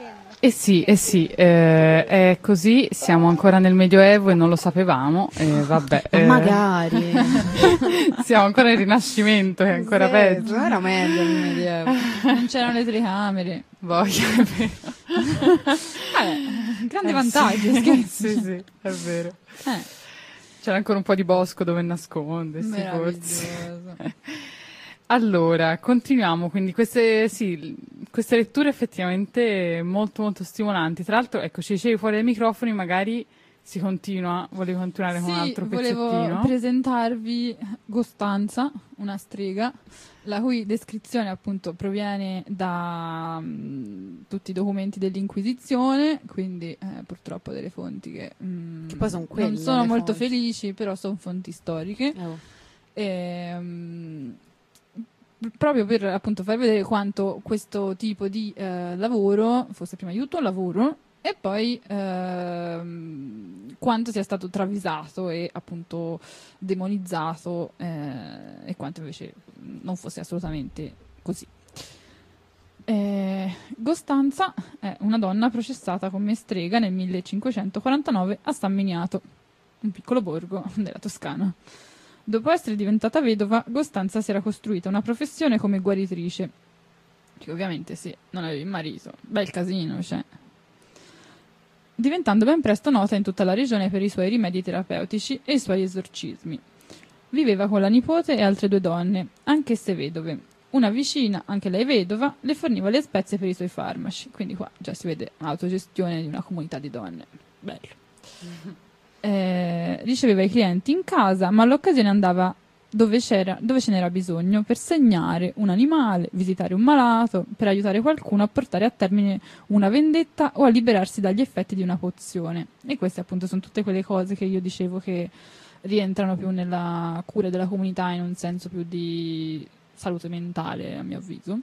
sì, è così, siamo ancora nel Medioevo e non lo sapevamo, vabbè. Magari. Siamo ancora nel Rinascimento, è ancora peggio. Era meglio nel Medioevo. Non c'erano le telecamere. Voglia, è vero. Grande vantaggio, scherzi. Sì, è vero. C'era ancora un po' di bosco dove nascondersi, forse. Allora, continuiamo, quindi queste letture effettivamente molto molto stimolanti. Tra l'altro, ecco, ci dicevi fuori dai microfoni, magari volevi continuare con un altro pezzettino? Volevo presentarvi Costanza, una strega, la cui descrizione appunto proviene da tutti i documenti dell'Inquisizione, quindi purtroppo delle fonti che poi sono quelle, non sono molto fonti felici, però sono fonti storiche. Proprio per appunto far vedere quanto questo tipo di lavoro fosse prima di tutto un lavoro e poi quanto sia stato travisato e appunto demonizzato e quanto invece non fosse assolutamente così. Costanza è una donna processata come strega nel 1549 a San Miniato, un piccolo borgo della Toscana. Dopo essere diventata vedova, Costanza si era costruita una professione come guaritrice, che ovviamente sì, non avevi marito, bel casino, cioè. Diventando ben presto nota in tutta la regione per i suoi rimedi terapeutici e i suoi esorcismi. Viveva con la nipote e altre 2 donne, anch'esse vedove. Una vicina, anche lei vedova, le forniva le spezie per i suoi farmaci, quindi qua già si vede l'autogestione di una comunità di donne. Bello. Riceveva i clienti in casa, ma all'occasione andava dove ce n'era bisogno per segnare un animale, visitare un malato, per aiutare qualcuno a portare a termine una vendetta o a liberarsi dagli effetti di una pozione. E queste appunto sono tutte quelle cose che io dicevo che rientrano più nella cura della comunità in un senso più di salute mentale, a mio avviso.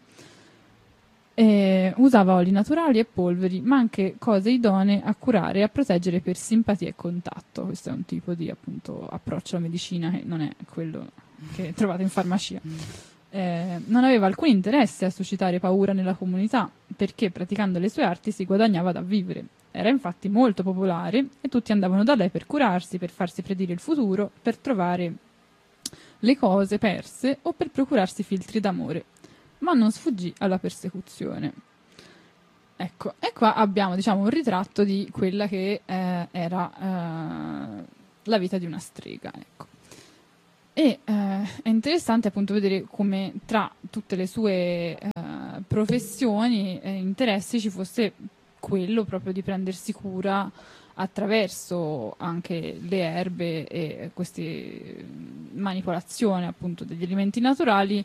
Usava oli naturali e polveri, ma anche cose idonee a curare e a proteggere per simpatia e contatto. Questo è un tipo di appunto approccio alla medicina che non è quello che trovate in farmacia. Non aveva alcun interesse a suscitare paura nella comunità, perché praticando le sue arti si guadagnava da vivere. Era infatti molto popolare e tutti andavano da lei per curarsi, per farsi predire il futuro, per trovare le cose perse o per procurarsi filtri d'amore. Ma non sfuggì alla persecuzione. Ecco, e qua abbiamo, diciamo, un ritratto di quella che era la vita di una strega, ecco. E è interessante appunto vedere come tra tutte le sue professioni e interessi ci fosse quello proprio di prendersi cura attraverso anche le erbe e queste manipolazioni appunto degli alimenti naturali,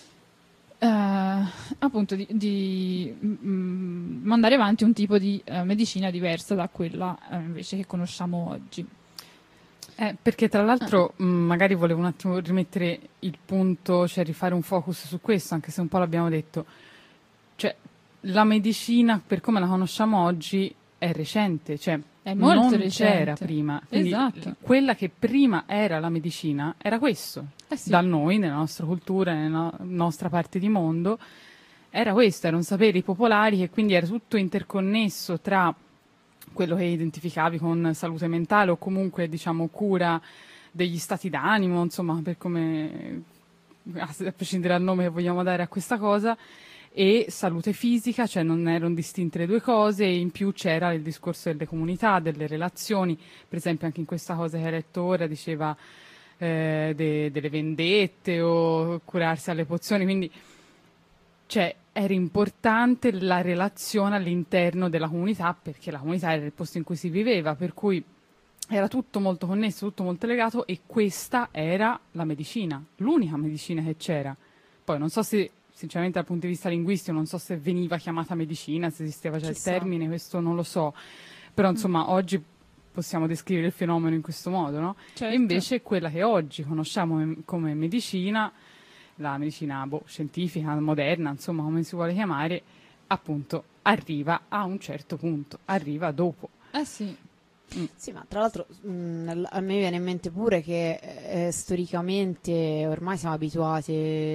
appunto di mandare avanti un tipo di medicina diversa da quella invece che conosciamo oggi. Perché tra l'altro magari volevo un attimo rimettere il punto, cioè rifare un focus su questo, anche se un po' l'abbiamo detto. Cioè, la medicina, per come la conosciamo oggi, è recente, cioè è molto non recente. C'era prima. Quindi esatto. Quella che prima era la medicina era questo. Sì. Da noi, nella nostra cultura, nella nostra parte di mondo, era questo, erano saperi popolari che quindi era tutto interconnesso tra quello che identificavi con salute mentale o comunque, diciamo, cura degli stati d'animo, insomma, per come, a prescindere dal nome che vogliamo dare a questa cosa, e salute fisica, cioè non erano distinte le due cose, e in più c'era il discorso delle comunità, delle relazioni, per esempio anche in questa cosa che hai letto ora diceva delle vendette o curarsi alle pozioni, quindi cioè era importante la relazione all'interno della comunità, perché la comunità era il posto in cui si viveva, per cui era tutto molto connesso, tutto molto legato, e questa era la medicina, l'unica medicina che c'era. Poi non so se, sinceramente dal punto di vista linguistico, non so se veniva chiamata medicina, se esisteva già il termine, questo non lo so, però insomma oggi possiamo descrivere il fenomeno in questo modo, no? Certo. E invece quella che oggi conosciamo come medicina, la medicina scientifica, moderna, insomma come si vuole chiamare, appunto arriva a un certo punto, arriva dopo. Sì. Sì, ma tra l'altro a me viene in mente pure che storicamente ormai siamo abituati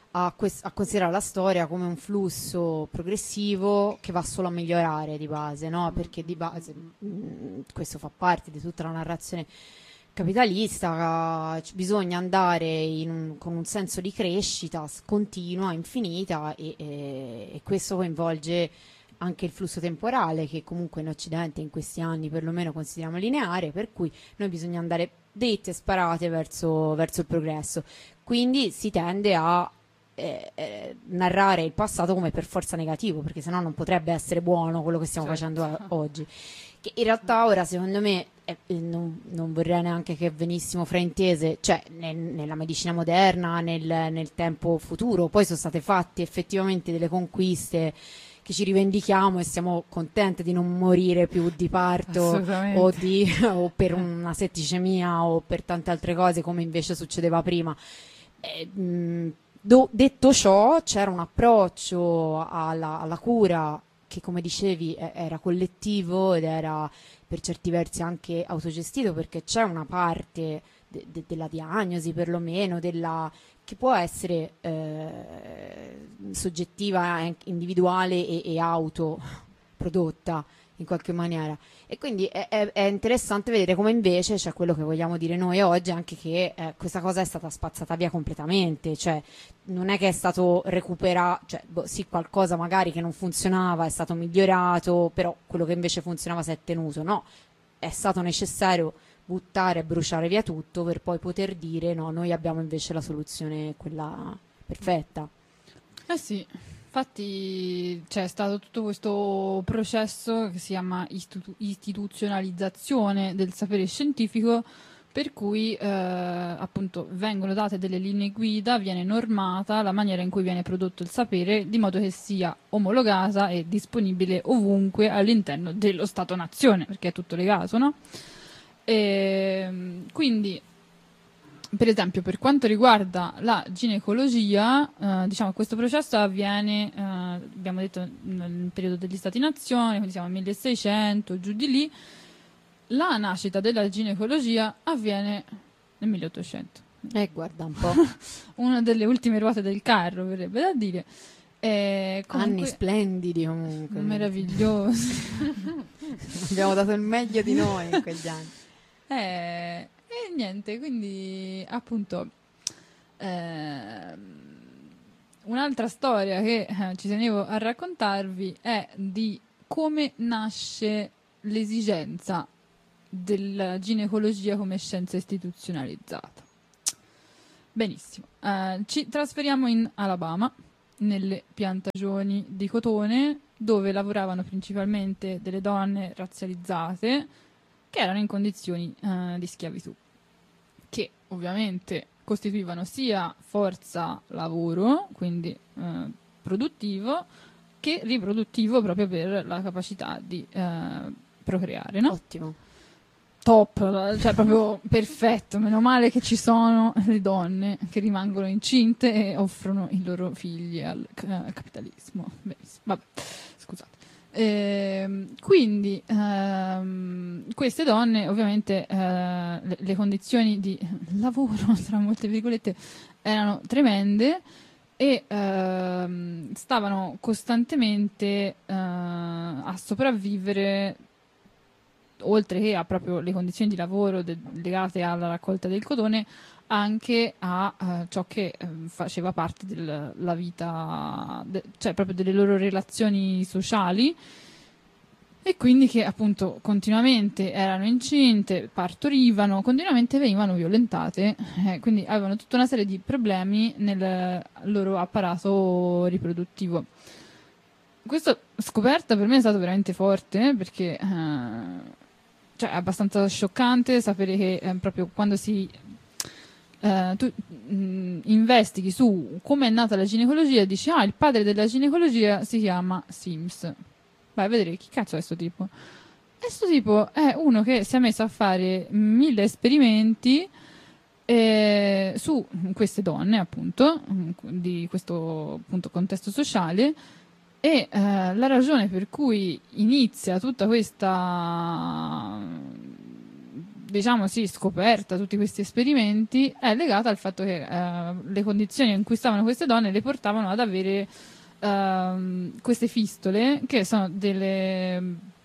a considerare la storia come un flusso progressivo che va solo a migliorare di base, no? Perché di base questo fa parte di tutta la narrazione capitalista, bisogna andare con un senso di crescita continua, infinita, e questo coinvolge anche il flusso temporale, che comunque in Occidente in questi anni perlomeno consideriamo lineare, per cui noi bisogna andare dritte e sparate verso il progresso. Quindi si tende a narrare il passato come per forza negativo, perché sennò non potrebbe essere buono quello che stiamo facendo oggi. Che in realtà ora, secondo me, non vorrei neanche che venissimo fraintese, cioè nella medicina moderna, nel tempo futuro, poi sono state fatte effettivamente delle conquiste che ci rivendichiamo e siamo contenti di non morire più di parto o per una setticemia o per tante altre cose, come invece succedeva prima. Detto ciò, c'era un approccio alla cura che, come dicevi, era collettivo ed era per certi versi anche autogestito, perché c'è una parte della diagnosi, perlomeno, che può essere soggettiva, individuale e autoprodotta in qualche maniera. E quindi è interessante vedere come invece c'è quello che vogliamo dire noi oggi, anche che questa cosa è stata spazzata via completamente, cioè non è che è stato recuperato, cioè sì, qualcosa magari che non funzionava è stato migliorato, però quello che invece funzionava si è tenuto, no, è stato necessario buttare e bruciare via tutto per poi poter dire no, noi abbiamo invece la soluzione, quella perfetta. Sì. Infatti c'è stato tutto questo processo che si chiama istituzionalizzazione del sapere scientifico, per cui appunto vengono date delle linee guida, viene normata la maniera in cui viene prodotto il sapere, di modo che sia omologata e disponibile ovunque all'interno dello Stato-nazione, perché è tutto legato, no? E quindi, per esempio, per quanto riguarda la ginecologia, diciamo questo processo avviene, abbiamo detto, nel periodo degli Stati-nazione, quindi siamo al 1600, giù di lì. La nascita della ginecologia avviene nel 1800. Guarda un po'. Una delle ultime ruote del carro, verrebbe da dire. Anni splendidi comunque. Meravigliosi. Abbiamo dato il meglio di noi in quegli anni. E niente, quindi appunto un'altra storia che ci tenevo a raccontarvi è di come nasce l'esigenza della ginecologia come scienza istituzionalizzata. Benissimo, ci trasferiamo in Alabama, nelle piantagioni di cotone, dove lavoravano principalmente delle donne razzializzate che erano in condizioni di schiavitù, che ovviamente costituivano sia forza lavoro, quindi produttivo, che riproduttivo, proprio per la capacità di procreare, no? Ottimo. Top, cioè proprio perfetto, meno male che ci sono le donne che rimangono incinte e offrono i loro figli al capitalismo. Benissimo. Vabbè, scusate. Quindi queste donne, ovviamente, le condizioni di lavoro, tra molte virgolette, erano tremende e stavano costantemente a sopravvivere, oltre che a proprio le condizioni di lavoro legate alla raccolta del cotone, anche a ciò che faceva parte della vita, cioè proprio delle loro relazioni sociali, e quindi che appunto continuamente erano incinte, partorivano, continuamente venivano violentate, quindi avevano tutta una serie di problemi nel loro apparato riproduttivo. Questa scoperta per me è stata veramente forte, perché cioè, è abbastanza scioccante sapere che proprio quando tu investighi su come è nata la ginecologia, dici il padre della ginecologia si chiama Sims. Vai a vedere chi cazzo è sto tipo. E sto tipo è uno che si è messo a fare 1000 esperimenti su queste donne, appunto, di questo appunto contesto sociale. E la ragione per cui inizia tutta questa diciamo sì, scoperta tutti questi esperimenti è legata al fatto che le condizioni in cui stavano queste donne le portavano ad avere queste fistole, che sono delle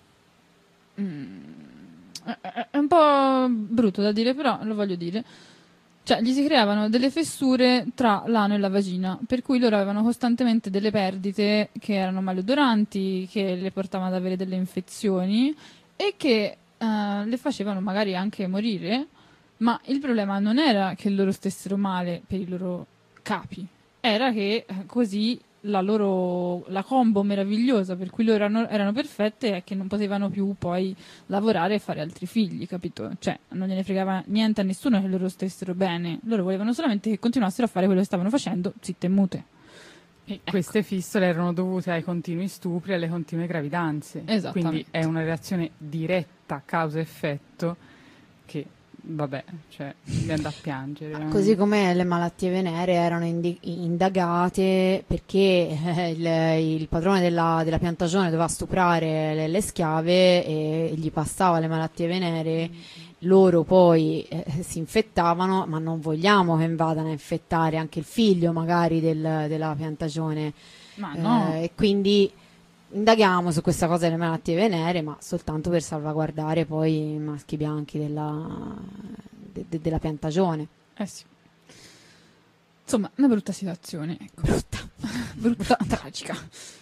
è un po' brutto da dire, però lo voglio dire. Cioè, gli si creavano delle fessure tra l'ano e la vagina, per cui loro avevano costantemente delle perdite che erano maleodoranti, che le portavano ad avere delle infezioni e che le facevano magari anche morire, ma il problema non era che loro stessero male per i loro capi, era che così la combo meravigliosa per cui loro erano perfette è che non potevano più poi lavorare e fare altri figli, capito? Cioè, non gliene fregava niente a nessuno che loro stessero bene, loro volevano solamente che continuassero a fare quello che stavano facendo, zitte e mute. E queste fistole erano dovute ai continui stupri e alle continue gravidanze. Esattamente. Quindi è una relazione diretta causa-effetto che, vabbè, cioè, viene da piangere. Così come le malattie venere erano indagate perché il padrone della piantagione doveva stuprare le schiave e gli passava le malattie venere, loro poi si infettavano, ma non vogliamo che vadano a infettare anche il figlio magari della piantagione. Ma no. E quindi indaghiamo su questa cosa delle malattie venere, ma soltanto per salvaguardare poi i maschi bianchi della piantagione. Sì. Insomma, una brutta situazione. Ecco. Brutta, tragica.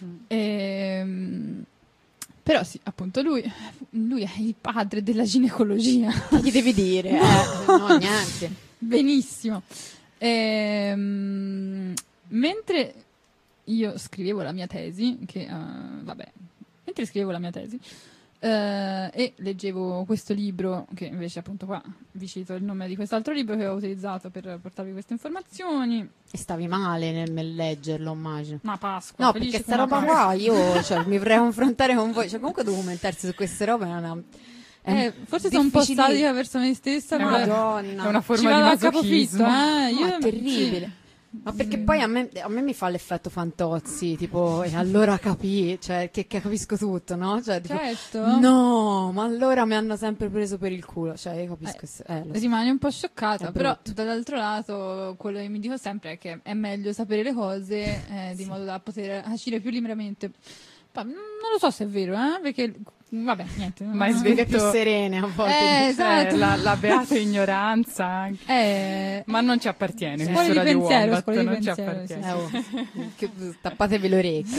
Però sì, appunto, lui è il padre della ginecologia. Che gli devi dire? No, niente. Benissimo. Mentre io scrivevo la mia tesi, e leggevo questo libro, che invece appunto qua vi cito il nome di quest'altro libro che ho utilizzato per portarvi queste informazioni. E stavi male nel leggerlo, immagino. Una Pasqua. No, perché sta roba qua io mi vorrei confrontare con voi. Cioè, comunque documentarsi su queste robe forse sono un po' statica verso me stessa. Madonna. È una forma di masochismo. È terribile. Sì. Ma perché poi a me mi fa l'effetto Fantozzi, tipo, e allora cioè, che capisco tutto, no? Cioè, tipo, certo. No, ma allora mi hanno sempre preso per il culo, cioè, io capisco. Rimani un po' scioccata, però dall'altro lato quello che mi dico sempre è che è meglio sapere le cose di modo da poter agire più liberamente. Non lo so se è vero, perché vabbè, niente. Ma è sveglia più serene a volte. Esatto. La beata ignoranza anche. Ma non ci appartiene. Scuole di pensiero, non ci appartiene. Tappatevi le orecchie.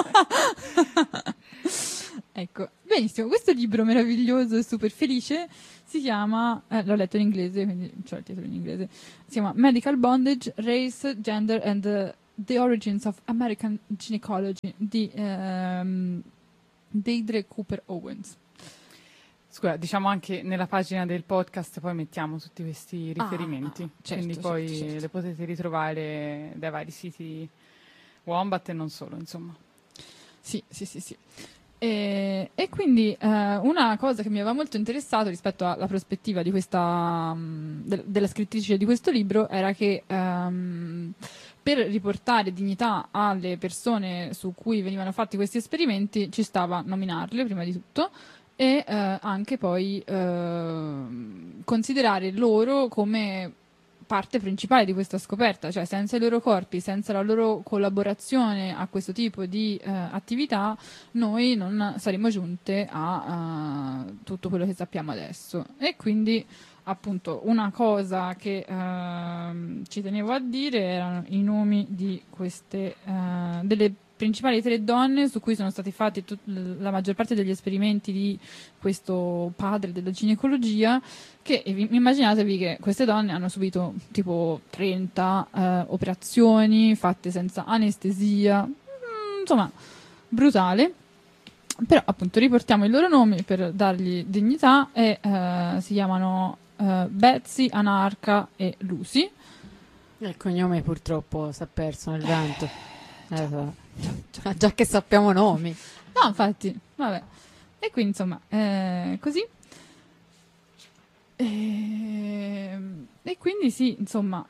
Ecco, benissimo. Questo libro meraviglioso e super felice si chiama, l'ho letto in inglese, quindi c'ho il titolo in inglese. Si chiama Medical Bondage, Race, Gender and the Origins of American Gynecology di Deirdre Cooper Owens. Scusa, diciamo anche nella pagina del podcast poi mettiamo tutti questi riferimenti, certo, quindi poi le potete ritrovare dai vari siti Wombat e non solo, insomma. Sì. E quindi una cosa che mi aveva molto interessato rispetto alla prospettiva di questa della scrittrice di questo libro era che per riportare dignità alle persone su cui venivano fatti questi esperimenti ci stava nominarle prima di tutto e anche poi considerare loro come parte principale di questa scoperta, cioè senza i loro corpi, senza la loro collaborazione a questo tipo di attività, noi non saremmo giunte a tutto quello che sappiamo adesso. E quindi appunto una cosa che ci tenevo a dire erano i nomi di queste delle principali 3 donne su cui sono stati fatti la maggior parte degli esperimenti di questo padre della ginecologia, che immaginatevi che queste donne hanno subito tipo 30 operazioni fatte senza anestesia, insomma brutale. Però appunto riportiamo i loro nomi per dargli dignità e si chiamano Betsy, Anarca e Lucy. Il cognome purtroppo si è perso nel vento. Già che sappiamo nomi. No, infatti, vabbè. E quindi insomma, così. E quindi sì, insomma,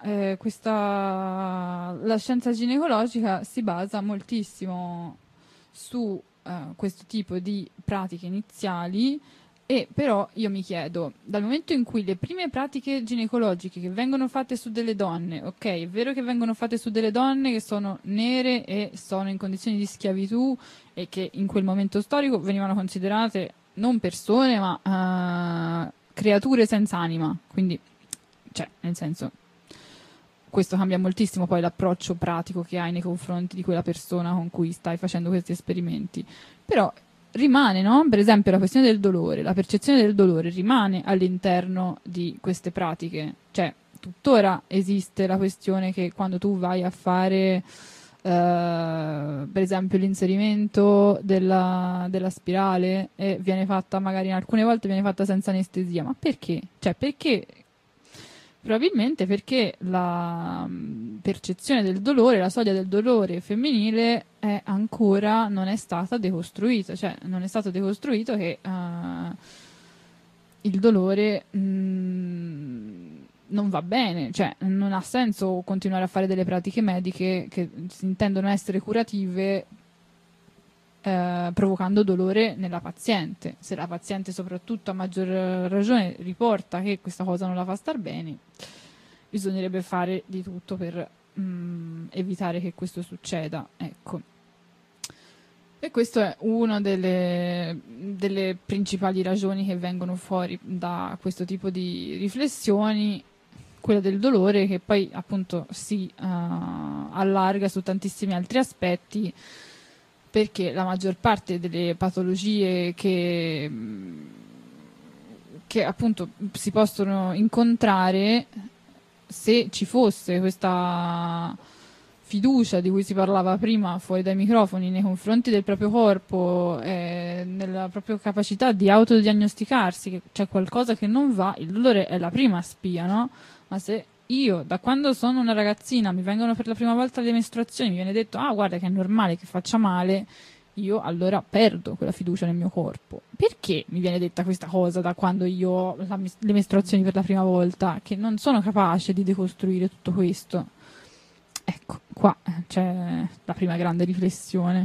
la scienza ginecologica si basa moltissimo su questo tipo di pratiche iniziali E però io mi chiedo, dal momento in cui le prime pratiche ginecologiche che vengono fatte su delle donne, ok, è vero che vengono fatte su delle donne che sono nere e sono in condizioni di schiavitù e che in quel momento storico venivano considerate non persone ma creature senza anima, quindi, cioè, nel senso, questo cambia moltissimo poi l'approccio pratico che hai nei confronti di quella persona con cui stai facendo questi esperimenti. Però rimane, no? Per esempio la questione del dolore, la percezione del dolore rimane all'interno di queste pratiche. Cioè, tuttora esiste la questione che quando tu vai a fare, per esempio, l'inserimento della spirale e viene fatta, magari alcune volte viene fatta senza anestesia. Ma perché? Cioè, perché? Probabilmente perché la percezione del dolore, la soglia del dolore femminile è ancora non è stata decostruita, cioè non è stato decostruito che il dolore non va bene, cioè non ha senso continuare a fare delle pratiche mediche che si intendono essere curative provocando dolore nella paziente. Se la paziente soprattutto a maggior ragione riporta che questa cosa non la fa star bene, bisognerebbe fare di tutto per evitare che questo succeda, ecco. E questo è una delle principali ragioni che vengono fuori da questo tipo di riflessioni, quella del dolore, che poi appunto si allarga su tantissimi altri aspetti, perché la maggior parte delle patologie che appunto si possono incontrare, se ci fosse questa fiducia di cui si parlava prima fuori dai microfoni nei confronti del proprio corpo, nella propria capacità di autodiagnosticarsi che c'è qualcosa che non va, il dolore è la prima spia, no? Ma se io, da quando sono una ragazzina, mi vengono per la prima volta le mestruazioni, mi viene detto, ah, guarda che è normale che faccia male, io allora perdo quella fiducia nel mio corpo. Perché mi viene detta questa cosa da quando io ho le mestruazioni per la prima volta? Che non sono capace di decostruire tutto questo. Ecco, qua c'è la prima grande riflessione.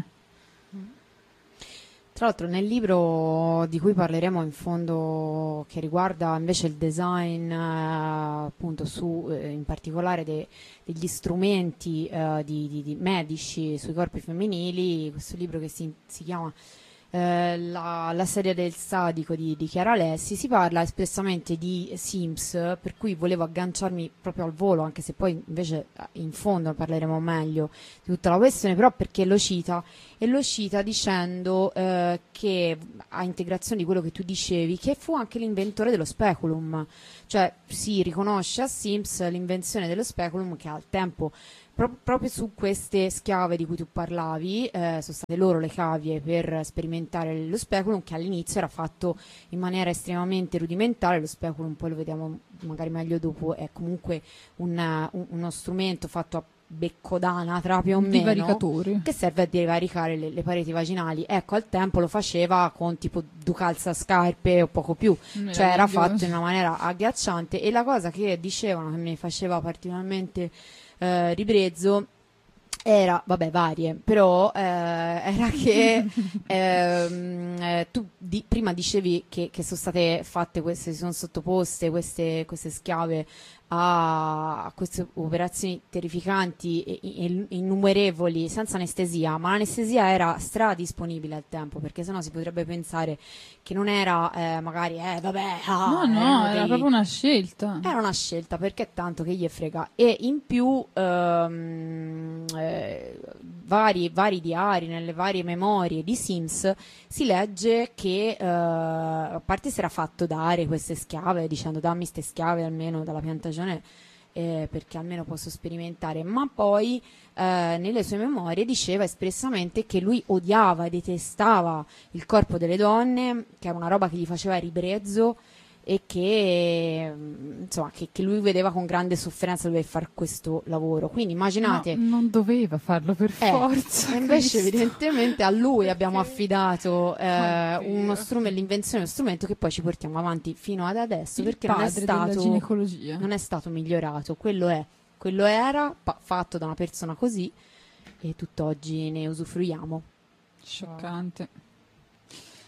Tra l'altro nel libro di cui parleremo in fondo, che riguarda invece il design, appunto in particolare degli strumenti di medici sui corpi femminili, questo libro che si chiama la serie del sadico di Chiara Alessi, si parla espressamente di Sims, per cui volevo agganciarmi proprio al volo, anche se poi invece in fondo parleremo meglio di tutta la questione, però perché lo cita dicendo che a integrazione di quello che tu dicevi, che fu anche l'inventore dello speculum, cioè si riconosce a Sims l'invenzione dello speculum, che al tempo proprio su queste schiave di cui tu parlavi, sono state loro le cavie per sperimentare lo speculum, che all'inizio era fatto in maniera estremamente rudimentale. Lo speculum, poi lo vediamo magari meglio dopo, è comunque uno strumento fatto a becco d'anatra più o meno, divaricatore, che serve a divaricare le pareti vaginali. Ecco, al tempo lo faceva con tipo due calzascarpe o poco più, cioè era fatto in una maniera agghiacciante. E la cosa che dicevano che mi faceva particolarmente ribrezzo era, vabbè, varie, però era che tu prima dicevi che sono state fatte queste, si sono sottoposte queste schiave a queste operazioni terrificanti e innumerevoli senza anestesia, ma l'anestesia era stradisponibile al tempo, perché sennò si potrebbe pensare che non era magari vabbè, no, era proprio una scelta, era una scelta, perché tanto che gli frega. E in più vari diari, nelle varie memorie di Sims si legge che a parte si era fatto dare queste schiave, dicendo dammi queste schiave almeno dalla piantagione, perché almeno posso sperimentare, ma poi nelle sue memorie diceva espressamente che lui odiava e detestava il corpo delle donne, che era una roba che gli faceva ribrezzo, e che insomma che lui vedeva con grande sofferenza dover fare questo lavoro. Quindi immaginate, no, non doveva farlo per forza, invece evidentemente a lui abbiamo affidato l'invenzione di uno strumento che poi ci portiamo avanti fino ad adesso, perché non è stato migliorato. Quello era fatto da una persona così, e tutt'oggi ne usufruiamo. Scioccante.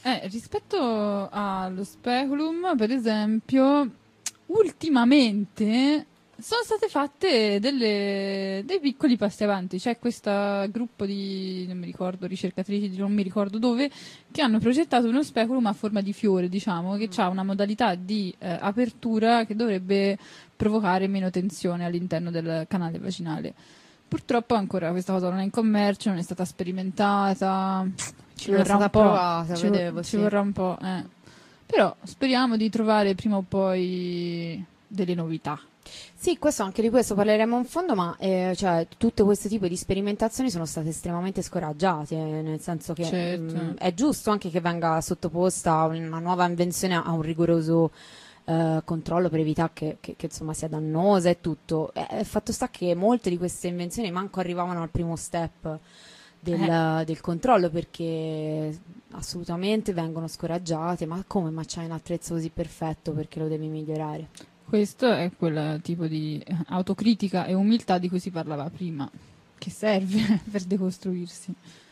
Rispetto allo speculum, per esempio, ultimamente sono state fatte dei piccoli passi avanti. C'è questo gruppo di, non mi ricordo, ricercatrici di non mi ricordo dove, che hanno progettato uno speculum a forma di fiore, diciamo, che ha una modalità di apertura che dovrebbe provocare meno tensione all'interno del canale vaginale. Purtroppo ancora questa cosa non è in commercio, non è stata sperimentata, ci Non è vorrà stata un po', provata, ci vedevo, ci sì. vorrà un po', Però speriamo di trovare prima o poi delle novità. Sì, anche di questo parleremo in fondo, ma cioè, tutte queste tipi di sperimentazioni sono state estremamente scoraggiate, nel senso che Certo. è giusto anche che venga sottoposta una nuova invenzione a un rigoroso controllo per evitare che insomma sia dannosa e tutto. Fatto sta che molte di queste invenzioni manco arrivavano al primo step del controllo, perché assolutamente vengono scoraggiate. Ma come? Ma c'hai un attrezzo così perfetto, perché lo devi migliorare? Questo è quel tipo di autocritica e umiltà di cui si parlava prima, che serve per decostruirsi.